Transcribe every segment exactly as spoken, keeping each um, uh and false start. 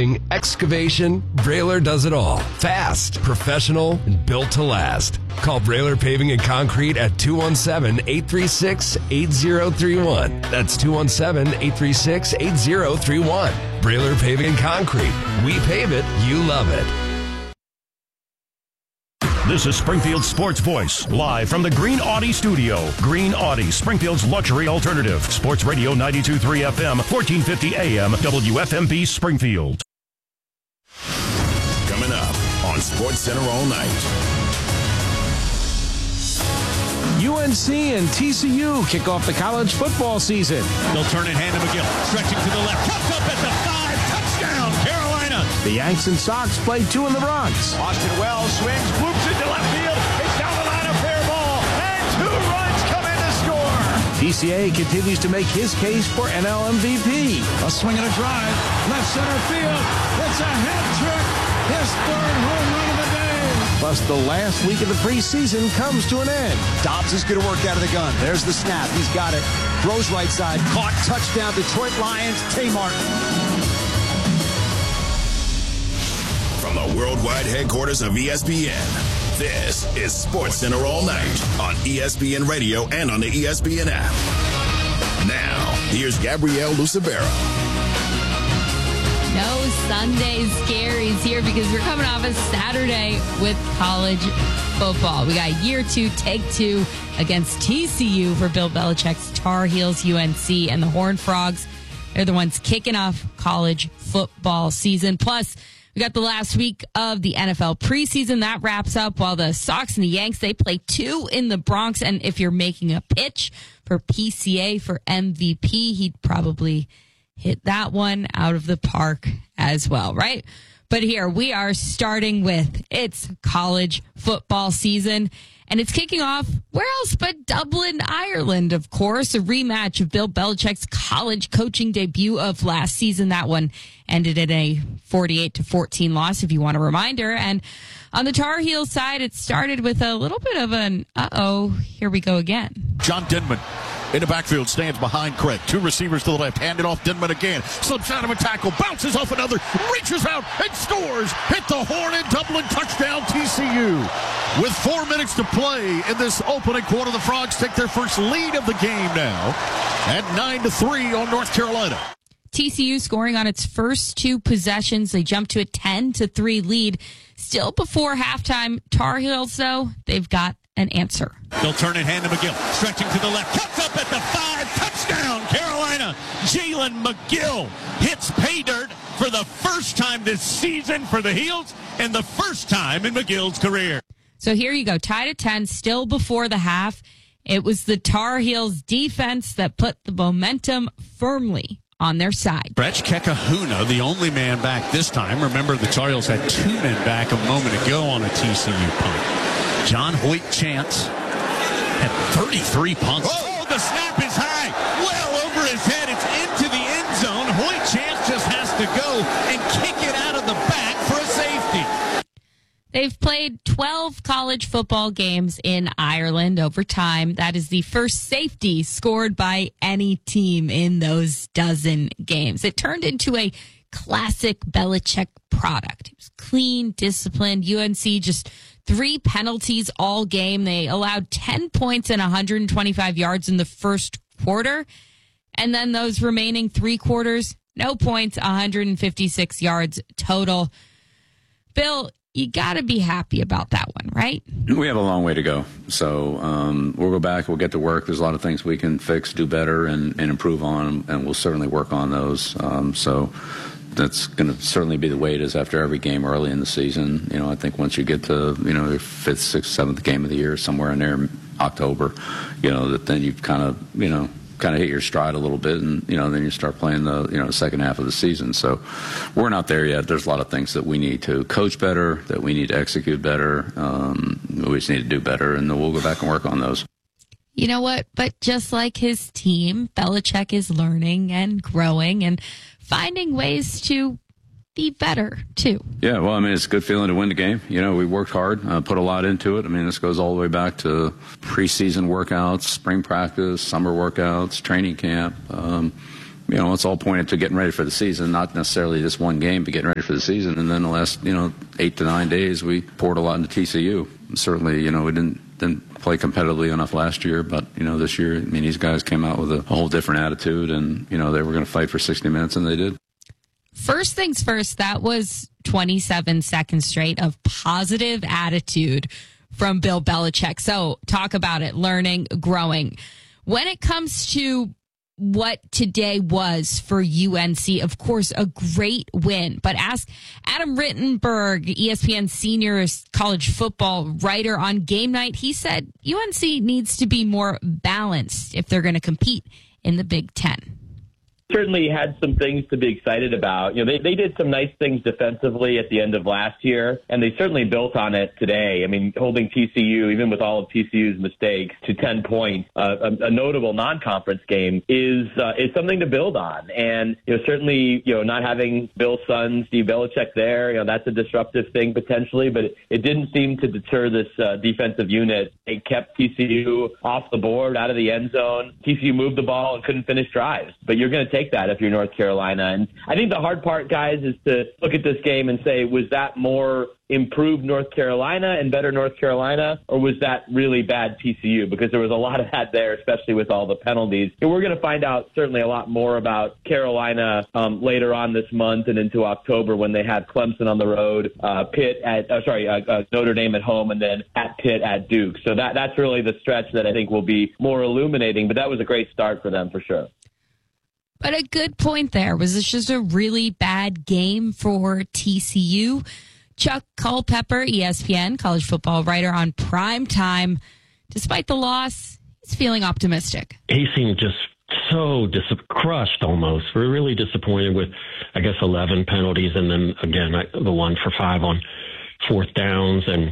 plumbing, excavation, Brailer does it all. Fast, professional, and built to last. Call Brailer Paving and Concrete at two one seven, eight three six, eight zero three one. That's two one seven, eight three six, eight zero three one. Brailer Paving and Concrete. We pave it, you love it. This is Springfield Sports Voice, live from the Green Audi studio. Green Audi, Springfield's luxury alternative. Sports Radio ninety-two point three F M, fourteen fifty A M, W F M B Springfield. Coming up on Sports Center all night. U N C and T C U kick off the college football season. They'll turn it, hand to McGill, stretching to the left, comes up at the five, touchdown, Carolina. The Yanks and Sox play two in the Bronx. Austin Wells swings, whoops into left field, it's down the line, a fair ball, and two runs come in to score. P C A continues to make his case for N L M V P. A swing and a drive, left center field, it's a hat trick, his third home run of the day. Plus, the last week of the preseason comes to an end. Dobbs is going to work out of the gun. There's the snap. He's got it. Throws right side. Caught. Touchdown. Detroit Lions. Tay Martin. From the worldwide headquarters of E S P N, this is Sports Center all night on E S P N Radio and on the E S P N app. Now, here's Gabrielle Lucibero. No Sunday scaries here because we're coming off a Saturday with college football. We got year two, take two against T C U for Bill Belichick's Tar Heels, U N C, and the Horned Frogs. They're the ones kicking off college football season. Plus, we got the last week of the N F L preseason. That wraps up while the Sox and the Yanks, they play two in the Bronx. And if you're making a pitch for P C A for M V P, he'd probably hit that one out of the park as well, right? But here we are starting with it's college football season, and it's kicking off where else but Dublin, Ireland, of course, a rematch of Bill Belichick's college coaching debut of last season. That one ended in a forty-eight to fourteen loss, if you want a reminder. And on the Tar Heels side, it started with a little bit of an uh-oh, here we go again. John Denman in the backfield, stands behind Craig. Two receivers to the left, hand it off Denman again. Slips out of a tackle, bounces off another, reaches out and scores. Hit the horn in Dublin, touchdown T C U. With four minutes to play in this opening quarter, the Frogs take their first lead of the game now at nine to three on North Carolina. T C U scoring on its first two possessions. They jump to a ten to three lead. Still before halftime. Tar Heels, though, they've got an answer. They'll turn it, hand to McGill, stretching to the left, cuts up at the five, touchdown, Carolina. Jalen McGill hits pay dirt for the first time this season for the Heels and the first time in McGill's career. So here you go, tied at ten, still before the half. It was the Tar Heels defense that put the momentum firmly on their side. Brett Kekahuna, the only man back this time. Remember, the Tar Heels had two men back a moment ago on a T C U punt. John Hoyt Chance had thirty-three punts. Oh, the snap is high. Well over his head. It's into the end zone. Hoyt Chance just has to go and kick it out of the back for a safety. They've played twelve college football games in Ireland over time. That is the first safety scored by any team in those dozen games. It turned into a classic Belichick product. It was clean, disciplined. U N C just three penalties all game. They allowed ten points and one hundred twenty-five yards in the first quarter. And then those remaining three quarters, no points, one hundred fifty-six yards total. Bill, you got to be happy about that one, right? We have a long way to go. So um, we'll go back. We'll get to work. There's a lot of things we can fix, do better, and, and improve on, and we'll certainly work on those. Um, so that's going to certainly be the way it is after every game early in the season. You know, I think once you get to, you know, your fifth, sixth, seventh game of the year, somewhere in there, October, you know, that then you've kind of, you know, kind of hit your stride a little bit, and you know then you start playing the you know the second half of the season. So we're not there yet. There's a lot of things that we need to coach better, that we need to execute better. Um, we just need to do better, and then we'll go back and work on those. You know what? But just like his team, Belichick is learning and growing and finding ways to be better, too. Yeah, well, I mean, it's a good feeling to win the game. You know, we worked hard, uh, put a lot into it. I mean, this goes all the way back to preseason workouts, spring practice, summer workouts, training camp. Um, you know, it's all pointed to getting ready for the season, not necessarily this one game, but getting ready for the season. And then the last, you know, eight to nine days, we poured a lot into T C U. Certainly, you know, we didn't didn't play competitively enough last year, but, you know, this year, I mean, these guys came out with a, a whole different attitude, and, you know, they were going to fight for sixty minutes, and they did. First things first, that was twenty-seven seconds straight of positive attitude from Bill Belichick. So talk about it, learning, growing. When it comes to what today was for U N C, of course, a great win. But ask Adam Rittenberg, E S P N senior college football writer, on game night. He said U N C needs to be more balanced if they're going to compete in the Big Ten. Certainly had some things to be excited about. You know, they, they did some nice things defensively at the end of last year, and they certainly built on it today. I mean, holding T C U, even with all of T C U's mistakes, to ten points, uh, a, a notable non-conference game, is uh, is something to build on. And, you know, certainly, you know, not having Bill's son, Steve Belichick, there, you know, that's a disruptive thing potentially, but it, it didn't seem to deter this uh, defensive unit. It kept T C U off the board, out of the end zone. T C U moved the ball and couldn't finish drives, but you're going to take that if you're North Carolina. And I think the hard part, guys, is to look at this game and say, was that more improved North Carolina and better North Carolina, or was that really bad T C U? Because there was a lot of that there, especially with all the penalties. And we're going to find out certainly a lot more about Carolina um, later on this month and into October, when they have Clemson on the road, uh, Pitt at, uh, sorry, uh, uh, Notre Dame at home, and then at Pitt at Duke. So that that's really the stretch that I think will be more illuminating. But that was a great start for them for sure. But a good point there. Was this just a really bad game for T C U? Chuck Culpepper, E S P N college football writer on Prime Time. Despite the loss, he's feeling optimistic. He seemed just so dis- crushed almost. We're really disappointed with, I guess, eleven penalties, and then, again, the one for five on fourth downs. And,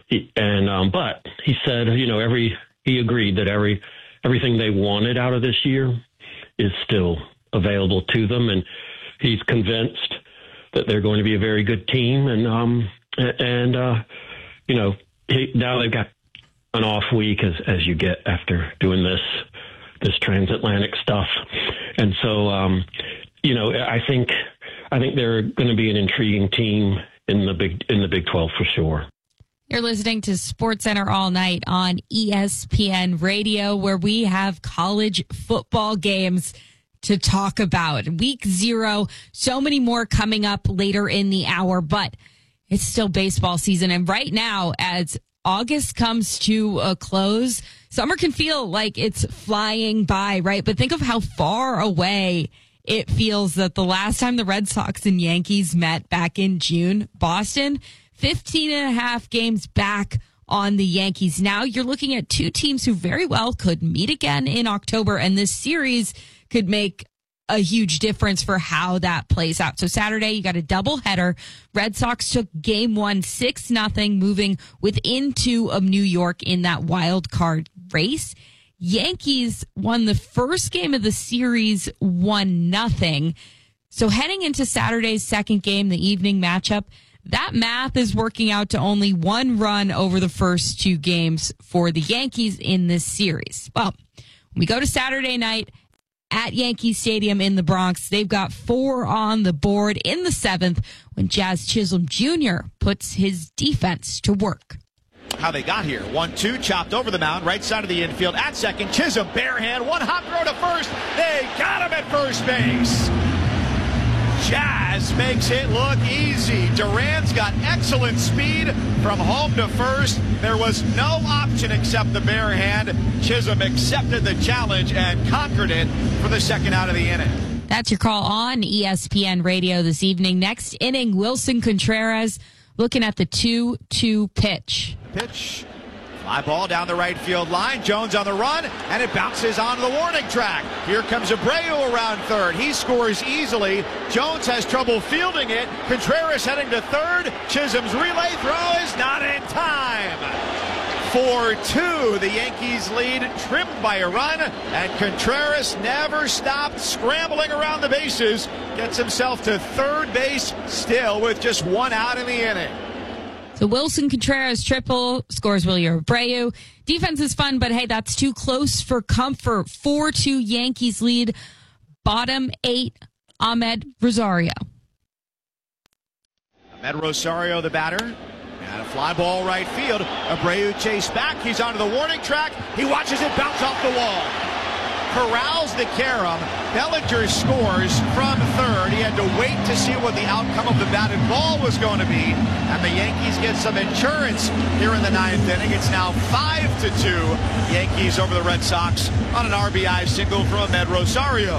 and um, but he said, you know, every he agreed that every everything they wanted out of this year is still available to them, and he's convinced that they're going to be a very good team. And um and uh you know he, now they've got an off week as as you get after doing this this transatlantic stuff, and so um you know I think I think they're going to be an intriguing team in the big in the Big twelve for sure. You're listening to SportsCenter All Night on E S P N Radio, where we have college football games to talk about. Week zero, so many more coming up later in the hour, but it's still baseball season. And right now, as August comes to a close, summer can feel like it's flying by, right? But think of how far away it feels that the last time the Red Sox and Yankees met back in June, Boston, fifteen and a half games back on the Yankees. Now you're looking at two teams who very well could meet again in October, and this series could make a huge difference for how that plays out. So Saturday, you got a doubleheader. Red Sox took game one, six nothing, moving within two of New York in that wild card race. Yankees won the first game of the series, one nothing. So heading into Saturday's second game, the evening matchup, that math is working out to only one run over the first two games for the Yankees in this series. Well, when we go to Saturday night at Yankee Stadium in the Bronx, they've got four on the board in the seventh when Jazz Chisholm Junior puts his defense to work. How they got here. one two, chopped over the mound, right side of the infield. At second, Chisholm, bare hand, one hop throw to first. They got him at first base. Jazz makes it look easy. Duran's got excellent speed from home to first. There was no option except the bare hand. Chisholm accepted the challenge and conquered it for the second out of the inning. That's your call on E S P N Radio this evening. Next inning, Wilson Contreras looking at the two two pitch. Pitch. Fly ball down the right field line. Jones on the run, and it bounces onto the warning track. Here comes Abreu around third. He scores easily. Jones has trouble fielding it. Contreras heading to third. Chisholm's relay throw is not in time. four two, the Yankees lead, trimmed by a run, and Contreras never stopped scrambling around the bases. Gets himself to third base still with just one out in the inning. So Wilson Contreras triple, scores Wilyer Abreu. Defense is fun, but hey, that's too close for comfort. four two Yankees lead. bottom eight, Ahmed Rosario. Ahmed Rosario, the batter. And a fly ball right field. Abreu chased back. He's onto the warning track. He watches it bounce off the wall. Corrals the carom. Bellinger scores from third. He had to wait to see what the outcome of the batted ball was going to be. And the Yankees get some insurance here in the ninth inning. It's now five to two. Yankees over the Red Sox on an R B I single from Ahmed Rosario.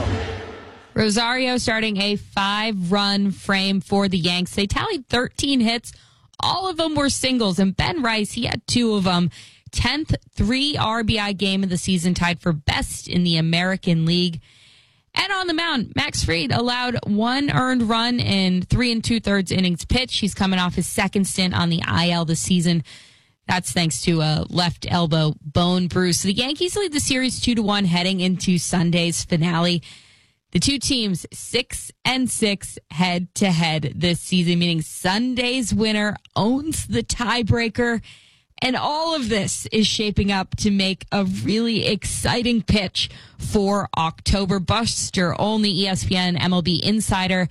Rosario starting a five-run frame for the Yanks. They tallied thirteen hits. All of them were singles. And Ben Rice, he had two of them. tenth three R B I game of the season, tied for best in the American League. And on the mound, Max Fried allowed one earned run in three and two-thirds innings pitched. He's coming off his second stint on the I L this season. That's thanks to a left elbow bone bruise. So the Yankees lead the series two to one heading into Sunday's finale. The two teams six and six head to head this season, meaning Sunday's winner owns the tiebreaker. And all of this is shaping up to make a really exciting pitch for October. Buster Olney, E S P N M L B insider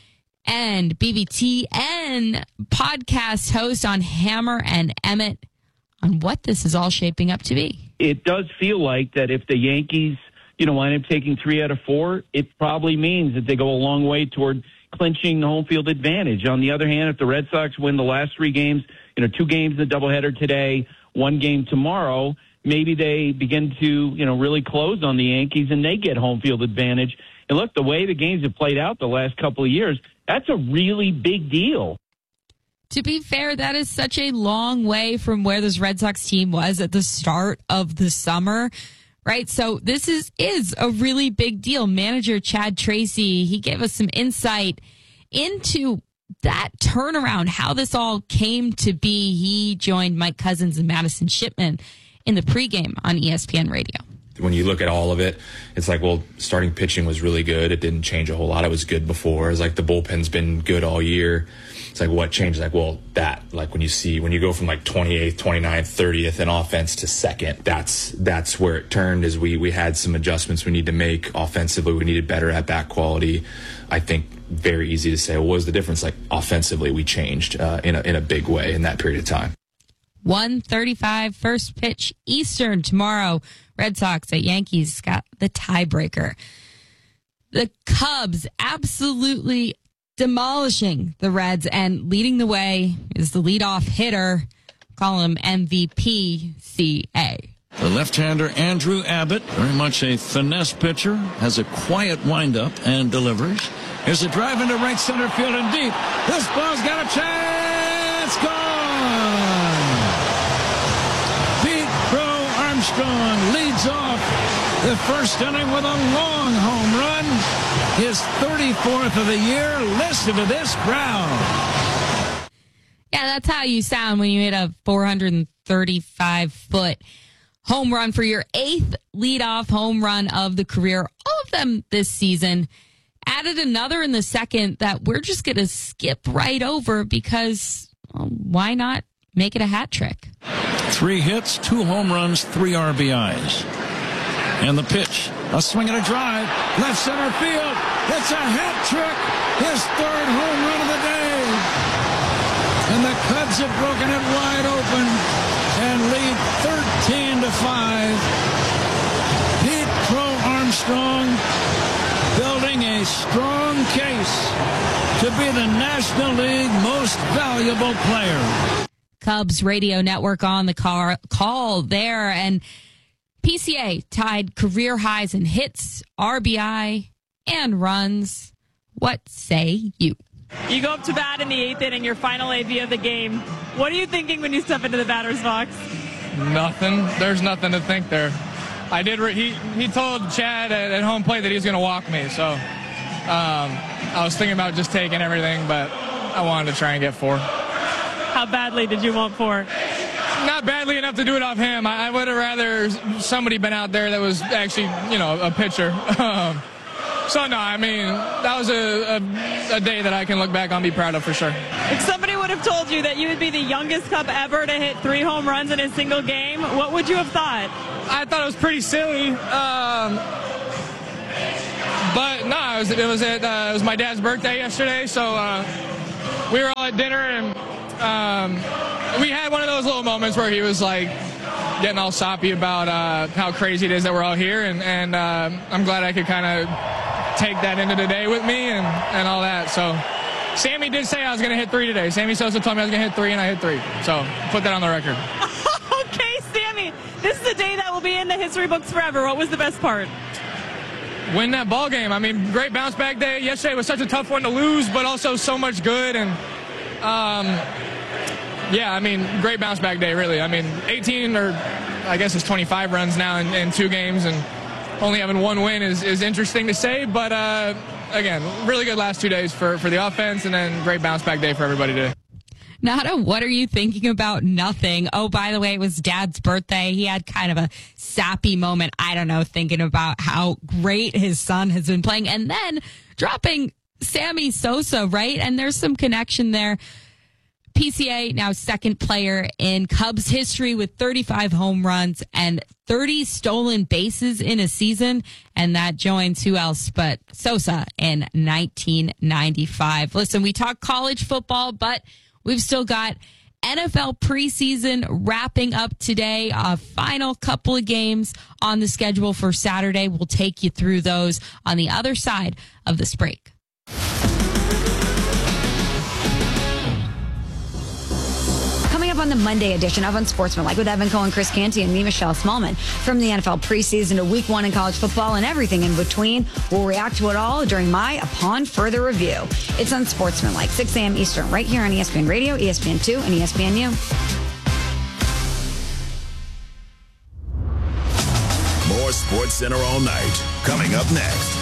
and B B T N podcast host on Hammer and Emmett, on what this is all shaping up to be. It does feel like that if the Yankees, you know, wind up taking three out of four, it probably means that they go a long way toward clinching the home field advantage. On the other hand, if the Red Sox win the last three games, you know, two games in the doubleheader today, one game tomorrow, maybe they begin to, you know, really close on the Yankees and they get home field advantage. And look, the way the games have played out the last couple of years, that's a really big deal. To be fair, that is such a long way from where this Red Sox team was at the start of the summer, right? So this is, is a really big deal. Manager Chad Tracy, he gave us some insight into that turnaround, how this all came to be. He joined Mike Cousins and Madison Shipman in the pregame on E S P N Radio. When you look at all of it, it's like, well, starting pitching was really good. It didn't change a whole lot. It was good before. It's like the bullpen's been good all year. It's like, what changed? Like, well, that, like when you see, when you go from like twenty-eighth, twenty-ninth, thirtieth in offense to second, that's, that's where it turned. Is we, we had some adjustments we need to make offensively. We needed better at bat quality. I think very easy to say, well, what was the difference? Like offensively, we changed uh, in a, in a big way in that period of time. one thirty-five first pitch Eastern tomorrow. Red Sox at Yankees got the tiebreaker. The Cubs absolutely demolishing the Reds, and leading the way is the leadoff hitter. Call him M V P C A. The left-hander Andrew Abbott, very much a finesse pitcher, has a quiet windup and delivers. Here's a drive into right center field and deep. This ball's got a chance. Gone. Pete Crow Armstrong leads off the first inning with a long home run. His thirty-fourth of the year. Listen to this crowd. Yeah, that's how you sound when you hit a four thirty-five foot home run for your eighth leadoff home run of the career. All of them this season. Added another in the second that we're just going to skip right over because, well, why not make it a hat trick? Three hits, two home runs, three R B Is. And the pitch, a swing and a drive, left center field. It's a hat trick, his third home run of the day. And the Cubs have broken it wide open and lead thirteen to five. Pete Crow Armstrong building a strong case to be the National League most valuable player. Cubs radio network on the car, call there, and P C A tied career highs in hits, R B I, and runs. What say you? You go up to bat in the eighth inning, your final A B of the game. What are you thinking when you step into the batter's box? Nothing. There's nothing to think there. I did. Re- he he told Chad at, at home plate that he was going to walk me, so um, I was thinking about just taking everything, but I wanted to try and get four. How badly did you want four? Not badly enough to do it off him. I, I would have rather somebody been out there that was actually, you know, a pitcher. Um, so no, I mean that was a, a a day that I can look back on, and be proud of for sure. If somebody would have told you that you would be the youngest Cub ever to hit three home runs in a single game, what would you have thought? I thought it was pretty silly. Um, but no, it was, it was, at, uh, it was my dad's birthday yesterday, so uh, we were all at dinner, and um, we had one of those little moments where he was like getting all soppy about uh, how crazy it is that we're all here, and, and uh, I'm glad I could kind of take that into the day with me and, and all that. So Sammy did say I was going to hit three today. Sammy Sosa told me I was going to hit three, and I hit three. So put that on the record. Okay, Sammy, this is a day that will be in the history books forever. What was the best part? Win that ball game. I mean, great bounce back day. Yesterday was such a tough one to lose, but also so much good. And um, yeah, I mean, great bounce back day, really. I mean, eighteen or I guess it's twenty-five runs now in, in two games, and only having one win is, is interesting to say. But uh, again, really good last two days for, for the offense, and then great bounce back day for everybody today. Nada, what are you thinking about? Nothing. Oh, by the way, it was Dad's birthday. He had kind of a sappy moment. I don't know, thinking about how great his son has been playing, and then dropping Sammy Sosa, right? And there's some connection there. P C A now second player in Cubs history with thirty-five home runs and thirty stolen bases in a season. And that joins who else but Sosa in nineteen ninety-five. Listen, we talk college football, but we've still got N F L preseason wrapping up today. A final couple of games on the schedule for Saturday. We'll take you through those on the other side of this break. Coming up on the Monday edition of Unsportsmanlike with Evan Cohen, Chris Canty, and me, Michelle Smallman. From the N F L preseason to week one in college football and everything in between, we'll react to it all during my Upon Further Review. It's Unsportsmanlike, six a.m. Eastern, right here on E S P N Radio, E S P N two, and E S P N U. More Sports Center all night. Coming up next.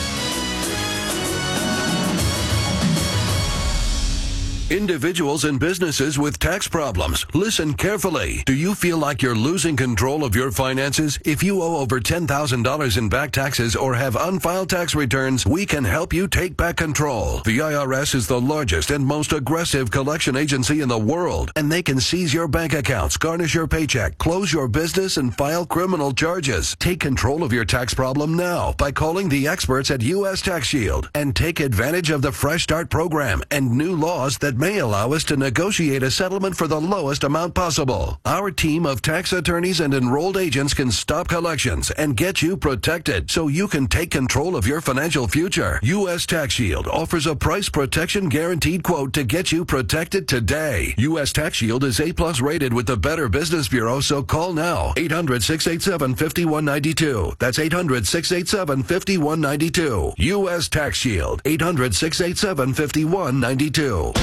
Individuals and businesses with tax problems, listen carefully. Do you feel like you're losing control of your finances? If you owe over ten thousand dollars in back taxes or have unfiled tax returns, we can help you take back control. The I R S is the largest and most aggressive collection agency in the world, and they can seize your bank accounts, garnish your paycheck, close your business, and file criminal charges. Take control of your tax problem now by calling the experts at U S Tax Shield and take advantage of the Fresh Start program and new laws that may allow us to negotiate a settlement for the lowest amount possible. Our team of tax attorneys and enrolled agents can stop collections and get you protected so you can take control of your financial future. U S Tax Shield offers a price protection guaranteed quote to get you protected today. U S Tax Shield is A plus rated with the Better Business Bureau, so call now. eight hundred, six eight seven, five one nine two. That's eight hundred, six eight seven, five one nine two. U S Tax Shield. eight hundred, six eight seven, five one nine two.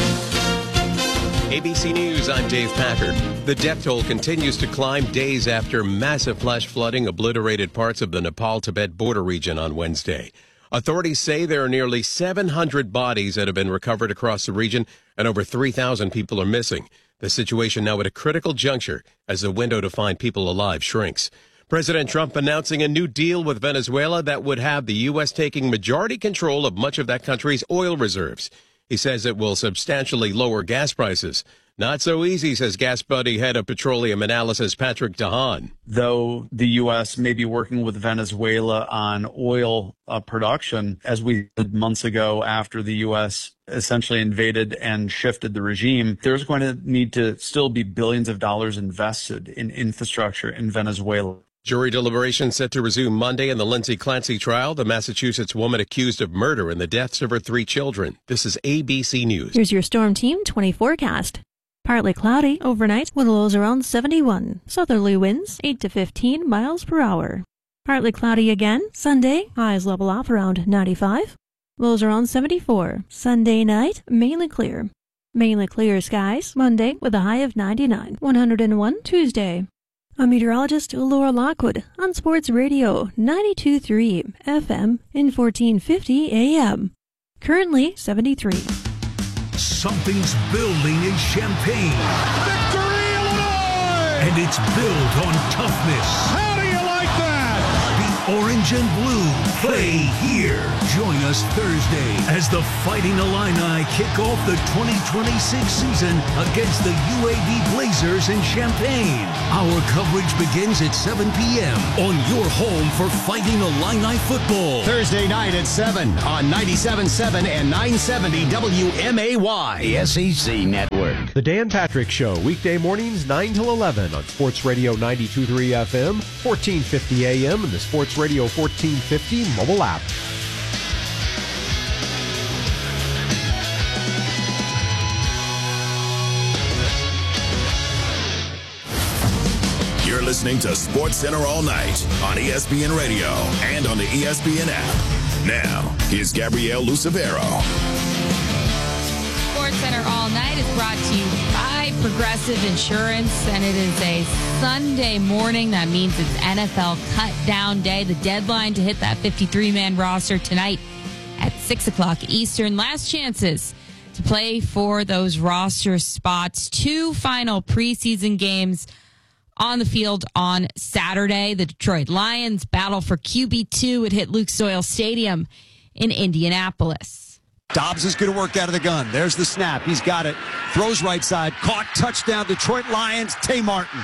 A B C News, I'm Dave Packard. The death toll continues to climb days after massive flash flooding obliterated parts of the Nepal-Tibet border region on Wednesday. Authorities say there are nearly seven hundred bodies that have been recovered across the region, and over three thousand people are missing. The situation now at a critical juncture as the window to find people alive shrinks. President Trump announcing a new deal with Venezuela that would have the U S taking majority control of much of that country's oil reserves. He says it will substantially lower gas prices. Not so easy, says Gas Buddy head of petroleum analysis Patrick DeHaan. Though the U S may be working with Venezuela on oil uh, production, as we did months ago after the U S essentially invaded and shifted the regime, there's going to need to still be billions of dollars invested in infrastructure in Venezuela. Jury deliberation set to resume Monday in the Lindsay Clancy trial, the Massachusetts woman accused of murder and the deaths of her three children. This is A B C News. Here's your Storm Team twenty forecast. Partly cloudy overnight with lows around seventy-one. Southerly winds eight to fifteen miles per hour. Partly cloudy again. Sunday, highs level off around ninety-five. Lows around seventy-four. Sunday night, mainly clear. Mainly clear skies. Monday with a high of ninety-nine. one hundred one Tuesday. I'm meteorologist Laura Lockwood on Sports Radio ninety-two point three F M and fourteen fifty A M. Currently seventy-three. Something's building in Champaign. Victory, Illinois! And it's built on toughness. How do you like that? The orange and blue play here. Join us Thursday as the Fighting Illini kick off the twenty twenty-six season against the U A B Blazers in Champaign. Our coverage begins at seven p.m. on your home for Fighting Illini football. Thursday night at seven on ninety-seven point seven and nine seventy W M A Y, the S E C Network. The Dan Patrick Show, weekday mornings nine till eleven on Sports Radio ninety-two point three F M, fourteen fifty A M, and the Sports Radio fourteen fifty mobile app. You're listening to Sports Center all night on E S P N Radio and on the E S P N app. Now, here's Gabrielle Lucevero. Sports Center all night is brought to you by Progressive Insurance, and it is a Sunday morning. That means it's N F L cut down day. The deadline to hit that fifty-three man roster tonight at six o'clock Eastern. Last chances to play for those roster spots. Two final preseason games on the field on Saturday. The Detroit Lions battle for Q B two. It hit Luke Soil Stadium in Indianapolis. Dobbs is going to work out of the gun. There's the snap. He's got it. Throws right side. Caught. Touchdown. Detroit Lions. Tay Martin.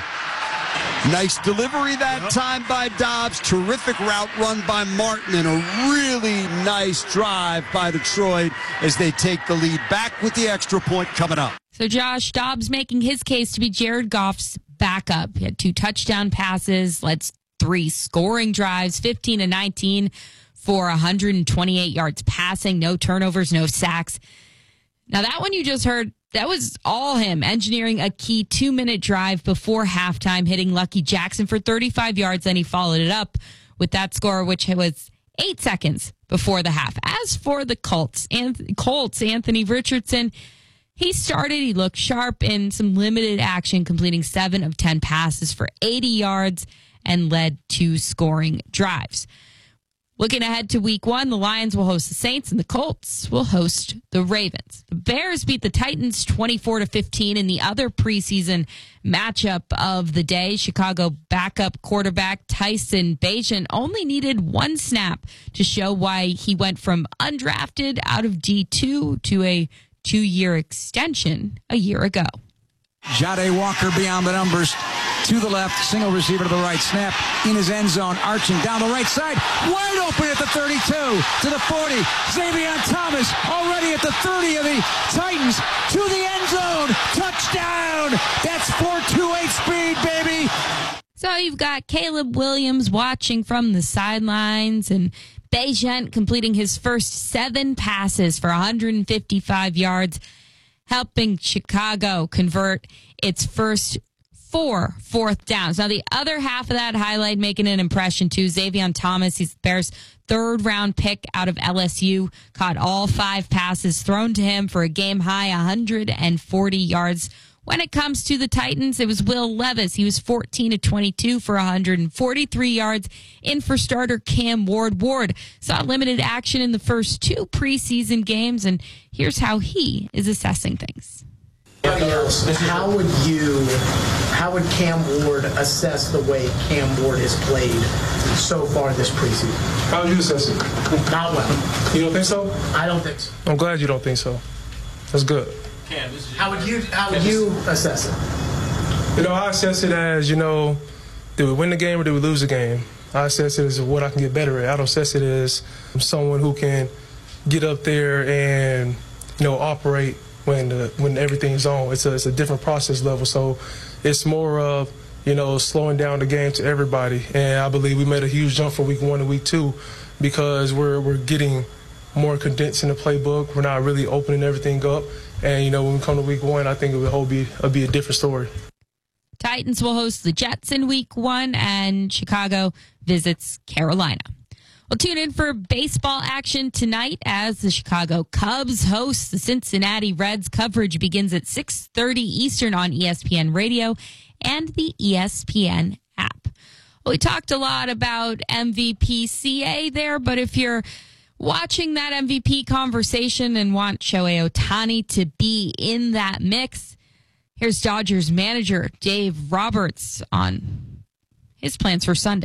Nice delivery that yep. time by Dobbs. Terrific route run by Martin. And a really nice drive by Detroit as they take the lead back with the extra point coming up. So Josh Dobbs making his case to be Jared Goff's backup. He had two touchdown passes, led three scoring drives, fifteen to nineteen for one hundred twenty-eight yards passing, no turnovers, no sacks. Now that one you just heard, that was all him, engineering a key two-minute drive before halftime, hitting Lucky Jackson for thirty-five yards. Then he followed it up with that score, which was eight seconds before the half. As for the Colts, and Colts, Anthony Richardson, he started, he looked sharp in some limited action, completing seven of ten passes for eighty yards and led two scoring drives. Looking ahead to week one, the Lions will host the Saints and the Colts will host the Ravens. The Bears beat the Titans twenty-four to fifteen in the other preseason matchup of the day. Chicago backup quarterback Tyson Bagent only needed one snap to show why he went from undrafted out of D two to a two-year extension a year ago. Jade Walker beyond the numbers, to the left, single receiver to the right, snap in his end zone, arching down the right side, wide open at the thirty-two, to the forty, Xavier Thomas already at the thirty of the Titans, to the end zone, touchdown! That's four twenty-eight speed, baby! So you've got Caleb Williams watching from the sidelines, and Bagent completing his first seven passes for one hundred fifty-five yards, helping Chicago convert its first four fourth downs. Now, the other half of that highlight making an impression, too. Xavier Thomas, he's the Bears' third-round pick out of L S U, caught all five passes thrown to him for a game-high one hundred forty yards. When it comes to the Titans, it was Will Levis. He was fourteen to twenty-two for one hundred forty-three yards. In for starter Cam Ward. Ward saw limited action in the first two preseason games, and here's how he is assessing things. How would you, how would Cam Ward assess the way Cam Ward has played so far this preseason? How would you assess it? Not well. You don't think so? I don't think so. I'm glad you don't think so. That's good. Cam, this is how would you how would you assess it? You know, I assess it as, you know, did we win the game or did we lose the game? I assess it as what I can get better at. I don't assess it as someone who can get up there and, you know, operate when the, when everything's on. It's a, it's a different process level. So it's more of, you know, slowing down the game to everybody. And I believe we made a huge jump from week one to week two because we're we're getting more condensed in the playbook. We're not really opening everything up. And, you know, when we come to week one, I think it will be, it'll be a different story. Titans will host the Jets in week one, and Chicago visits Carolina. Well, tune in for baseball action tonight as the Chicago Cubs host the Cincinnati Reds. Coverage begins at six thirty Eastern on E S P N Radio and the E S P N app. Well, we talked a lot about M V P C A there, but if you're watching that M V P conversation and want Shohei Ohtani to be in that mix, here's Dodgers manager Dave Roberts on his plans for Sunday.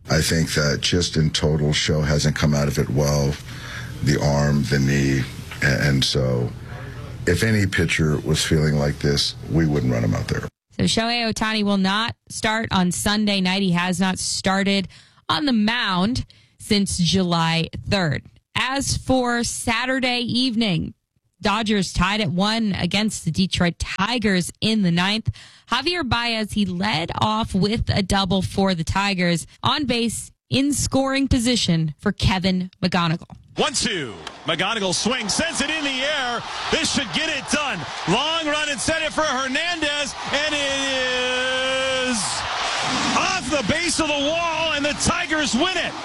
I think that just in total, Show hasn't come out of it well. The arm, the knee, and so if any pitcher was feeling like this, we wouldn't run him out there. So Shohei Ohtani will not start on Sunday night. He has not started on the mound since July third. As for Saturday evening, Dodgers tied at one against the Detroit Tigers in the ninth. Javier Baez, he led off with a double for the Tigers. On base, in scoring position for Kevin McGonigal. one two. McGonigal swings, sends it in the air. This should get it done. Long run and set it for Hernandez, and it is off the base of the wall, and the Tigers win it.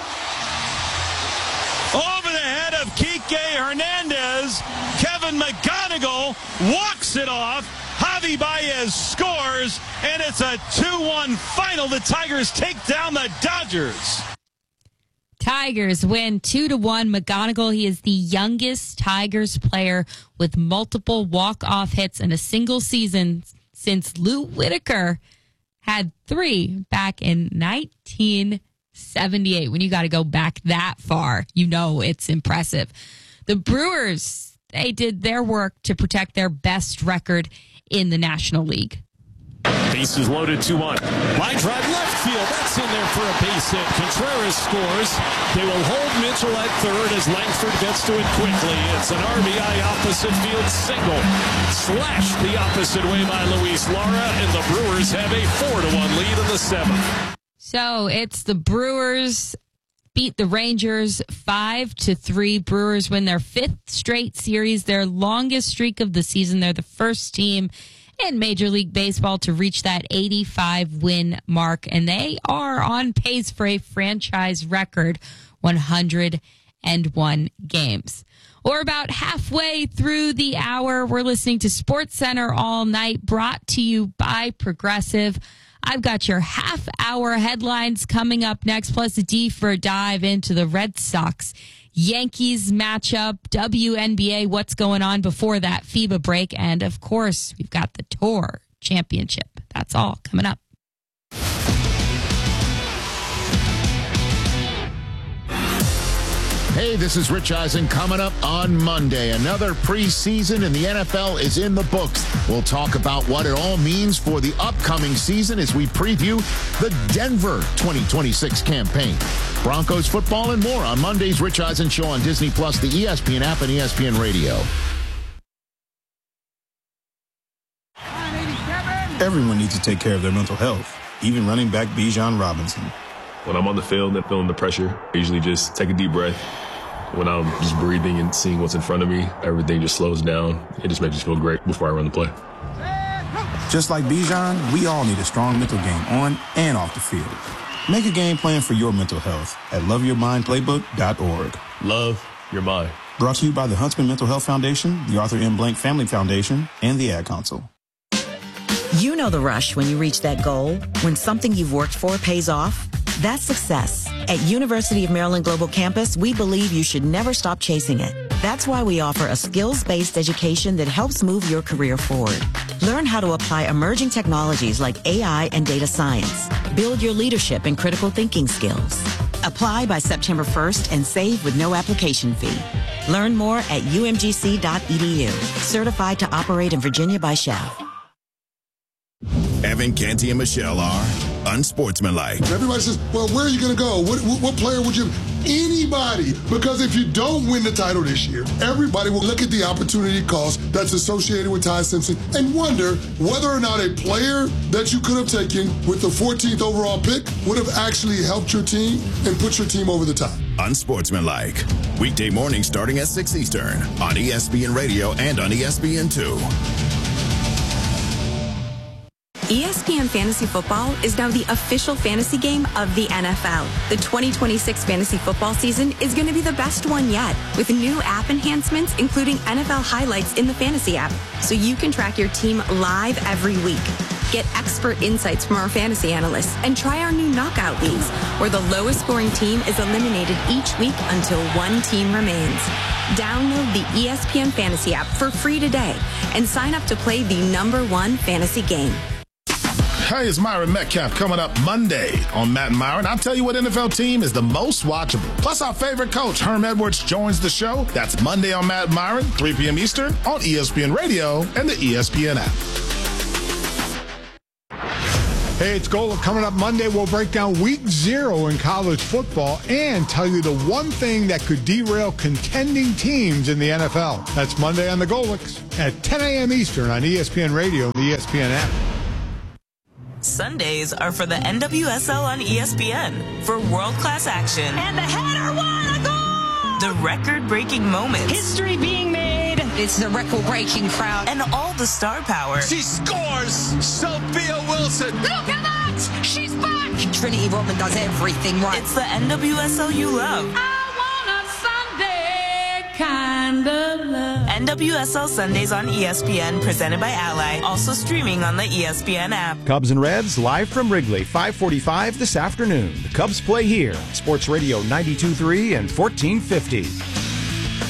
Over the head of Kike Hernandez, Kevin McGonigal walks it off. Javi Baez scores, and it's a two one final. The Tigers take down the Dodgers. Tigers win two to one. McGonigal, he is the youngest Tigers player with multiple walk-off hits in a single season since Lou Whitaker had three back in nineteen seventy-eight. When you got to go back that far, you know it's impressive. The Brewers, they did their work to protect their best record in the National League. Bases loaded, two one. Line drive left field. That's in there for a base hit. Contreras scores. They will hold Mitchell at third as Langford gets to it quickly. It's an R B I opposite field single. Slashed the opposite way by Luis Lara, and the Brewers have a four to one lead in the seventh. So it's the Brewers beat the Rangers five to three. Brewers win their fifth straight series, their longest streak of the season. They're the first team in Major League Baseball to reach that eighty-five win mark, and they are on pace for a franchise record one hundred one games. Or about halfway through the hour, we're listening to SportsCenter All Night, brought to you by Progressive. I've got your half hour headlines coming up next, plus a deeper dive into the Red Sox Yankees matchup, W N B A, what's going on before that FIBA break, and of course, we've got the Tour Championship. That's all coming up. Hey, this is Rich Eisen coming up on Monday. Another preseason in the N F L is in the books. We'll talk about what it all means for the upcoming season as we preview the Denver twenty twenty-six campaign. Broncos football and more on Monday's Rich Eisen Show on Disney Plus, the E S P N app, and E S P N Radio. Everyone needs to take care of their mental health, even running back Bijan Robinson. When I'm on the field and feeling the pressure, I usually just take a deep breath. When I'm just breathing and seeing what's in front of me, everything just slows down. It just makes me feel great before I run the play. Just like Bijan, we all need a strong mental game on and off the field. Make a game plan for your mental health at love your mind playbook dot org. Love your mind. Brought to you by the Huntsman Mental Health Foundation, the Arthur M. Blank Family Foundation, and the Ad Council. You know the rush when you reach that goal, when something you've worked for pays off. That's success. At University of Maryland Global Campus, we believe you should never stop chasing it. That's why we offer a skills-based education that helps move your career forward. Learn how to apply emerging technologies like A I and data science. Build your leadership and critical thinking skills. Apply by September first and save with no application fee. Learn more at U M G C dot E D U. Certified to operate in Virginia by S H A. Evan Canty and Michelle are unsportsmanlike. Everybody says, well, where are you going to go? What, what, what player would you... Anybody. Because if you don't win the title this year, everybody will look at the opportunity cost that's associated with Ty Simpson and wonder whether or not a player that you could have taken with the fourteenth overall pick would have actually helped your team and put your team over the top. Unsportsmanlike. Weekday mornings starting at six Eastern on E S P N Radio and on E S P N two. E S P N Fantasy Football is now the official fantasy game of the N F L. The twenty twenty-six fantasy football season is going to be the best one yet, with new app enhancements, including N F L highlights in the fantasy app, so you can track your team live every week. Get expert insights from our fantasy analysts and try our new knockout leagues, where the lowest scoring team is eliminated each week until one team remains. Download the E S P N Fantasy app for free today and sign up to play the number one fantasy game. Hey, it's Myron Metcalf coming up Monday on Matt and Myron. I'll tell you what N F L team is the most watchable. Plus, our favorite coach, Herm Edwards, joins the show. That's Monday on Matt and Myron, three p.m. Eastern on E S P N Radio and the E S P N app. Hey, it's Golic. Coming up Monday, we'll break down week zero in college football and tell you the one thing that could derail contending teams in the N F L. That's Monday on the Golics at ten a.m. Eastern on E S P N Radio and the E S P N app. Sundays are for the N W S L on E S P N for world-class action. And the header won a goal! The record-breaking moments. History being made. It's the record-breaking crowd. And all the star power. She scores! Sophia Wilson! Look at that! She's back! Trinity Rodman does everything right. It's the N W S L you love. I want a Sunday kind of love. N W S L Sundays on E S P N, presented by Ally. Also streaming on the E S P N app. Cubs and Reds live from Wrigley, five forty-five this afternoon. The Cubs play here, Sports Radio ninety-two point three and fourteen fifty.